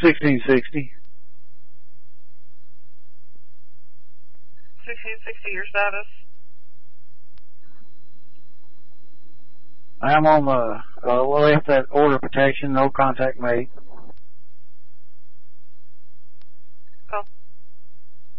1660. 1660, your status? I am on the, left that order of protection, no contact made.